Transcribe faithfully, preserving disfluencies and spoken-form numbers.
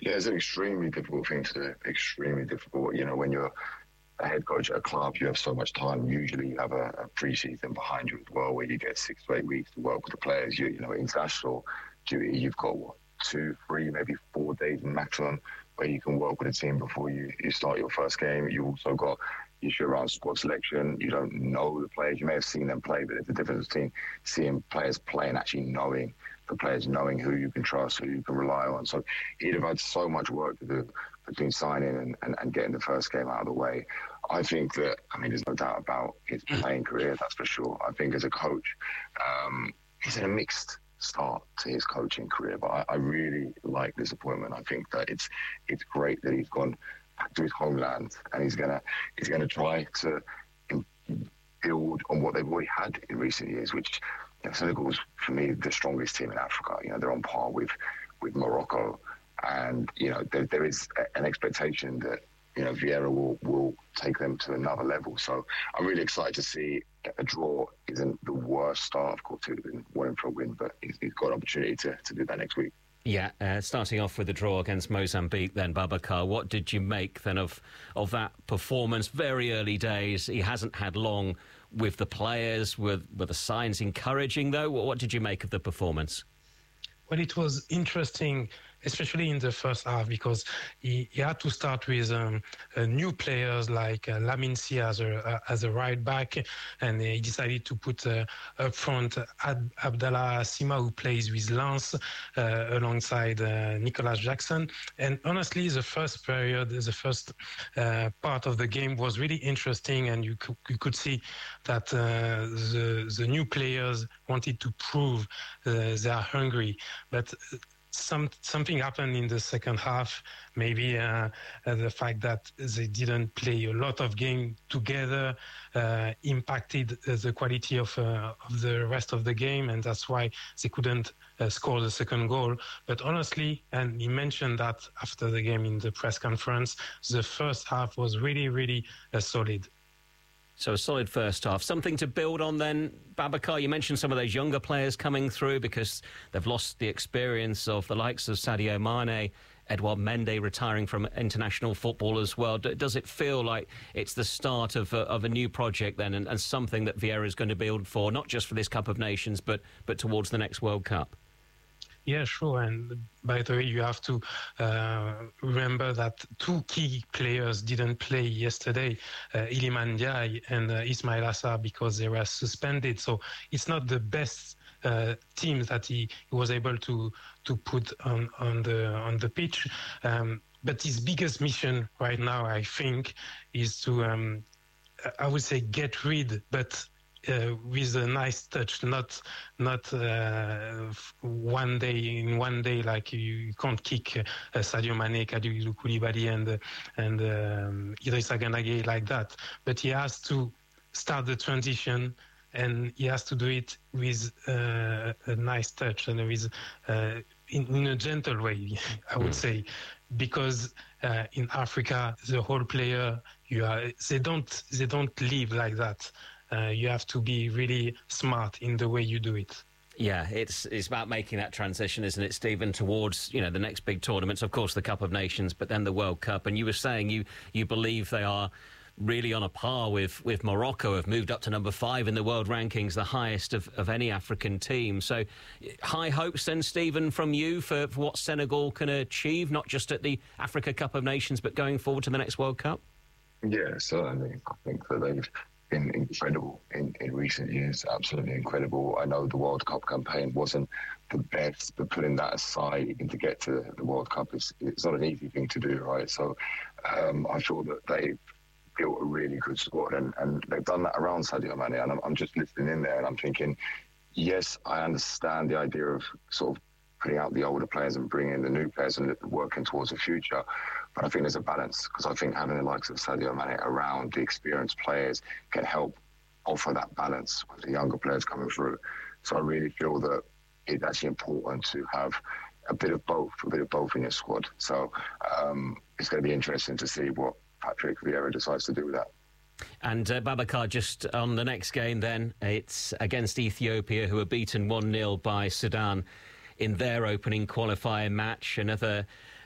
Yeah, it's an extremely difficult thing to do. Extremely difficult. You know, when you're a head coach at a club, you have so much time. Usually you have a, a pre-season behind you as well, where you get six to eight weeks to work with the players. You, you know, international duty, you've got what, two, three, maybe four days maximum where you can work with a team before you, you start your first game. You've also got issue around squad selection. You don't know the players. You may have seen them play, but there's a difference between seeing players play and actually knowing the players, knowing who you can trust, who you can rely on. So he'd have had so much work to do between signing and, and, and getting the first game out of the way. I think that, I mean, there's no doubt about his playing career, that's for sure. I think as a coach, um, he's in a mixed start to his coaching career, but I, I really like this appointment. I think that it's it's great that he's gone back to his homeland and he's gonna he's gonna try to build on what they've already had in recent years, which, you know, Senegal's, for me, the strongest team in Africa. You know, they're on par with with Morocco, and you know there, there is an expectation that, you know, Vieira will will take them to another level. So I'm really excited to see a draw isn't the worst start. Of course, it would have been wanting for a win, but he's, he's got an opportunity to, to do that next week. Yeah, uh, starting off with the draw against Mozambique then, Babacar, what did you make then of of that performance? Very early days. He hasn't had long with the players. Were, were the signs encouraging, though? What, what did you make of the performance? Well, it was interesting, especially in the first half, because he, he had to start with um, uh, new players like uh, Lamine Sy as a uh, as a right back, and he decided to put uh, up front Ad- Abdallah Sima, who plays with Lens, uh, alongside uh, Nicolas Jackson. And honestly, the first period, the first uh, part of the game was really interesting, and you could, you could see that uh, the the new players wanted to prove uh, they are hungry. But some something happened in the second half. Maybe uh, uh, the fact that they didn't play a lot of game together uh, impacted uh, the quality of, uh, of the rest of the game, and that's why they couldn't uh, score the second goal. But honestly, and he mentioned that after the game in the press conference, the first half was really, really uh, solid. So a solid first half. Something to build on then, Babacar. You mentioned some of those younger players coming through because they've lost the experience of the likes of Sadio Mane, Edouard Mendy retiring from international football as well. Does it feel like it's the start of a, of a new project then, and, and something that Vieira is going to build for, not just for this Cup of Nations, but, but towards the next World Cup? Yeah, sure. And by the way, you have to uh, remember that two key players didn't play yesterday, uh, Iliman Ndiaye and uh, Ismail Assar, because they were suspended. So it's not the best uh, team that he, he was able to to put on, on the on the pitch. Um, but his biggest mission right now, I think, is to, um, I would say, get rid, but Uh, with a nice touch, not not uh, one day in one day like you, you can't kick uh, Sadio Mane, Kalidou Koulibaly, and uh, and um, Idrissa Gana Gueye like that. But he has to start the transition, and he has to do it with uh, a nice touch and with uh, in, in a gentle way, I would say, because uh, in Africa the whole player you are they don't they don't live like that. Uh, you have to be really smart in the way you do it. Yeah, it's it's about making that transition, isn't it, Stephen, towards, you know, the next big tournaments, of course, the Cup of Nations, but then the World Cup. And you were saying you, you believe they are really on a par with, with Morocco, have moved up to number five in the world rankings, the highest of, of any African team. So high hopes then, Stephen, from you for, for what Senegal can achieve, not just at the Africa Cup of Nations, but going forward to the next World Cup? Yeah, certainly. I think that they've been incredible in, in recent years, absolutely incredible. I know the World Cup campaign wasn't the best, but putting that aside, even to get to the World Cup, is it's not an easy thing to do, right? So um, I feel that they've built a really good squad, and, and they've done that around Sadio Mane, and I'm, I'm just listening in there and I'm thinking, yes, I understand the idea of sort of putting out the older players and bringing in the new players and working towards the future. But I think there's a balance, because I think having the likes of Sadio Mane around the experienced players can help offer that balance with the younger players coming through. So I really feel that it's actually important to have a bit of both, a bit of both in your squad. So um, it's going to be interesting to see what Patrick Vieira decides to do with that. And uh, Babacar, just on the next game then, it's against Ethiopia, who are beaten one nil by Sudan in their opening qualifying match. Another